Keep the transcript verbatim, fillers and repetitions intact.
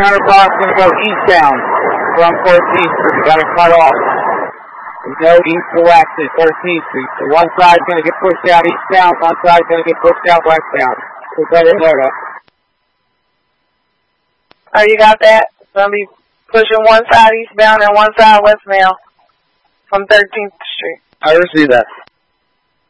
counterpart's going to go eastbound from fourteenth Street. Got to cut off. No east to west at thirteenth Street. So one side's going to get pushed out eastbound, one side's going to get pushed out westbound. So better load up. Oh, you got that? It's going to be pushing one side eastbound and one side westbound from thirteenth Street. I received that.